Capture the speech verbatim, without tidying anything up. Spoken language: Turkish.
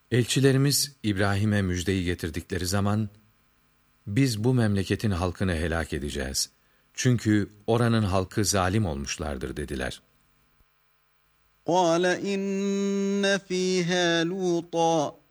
Elçilerimiz İbrahim'e müjdeyi getirdikleri zaman, biz bu memleketin halkını helak edeceğiz. Çünkü oranın halkı zalim olmuşlardır dediler. قَالَ إِنَّ فِيهَا لُوطًا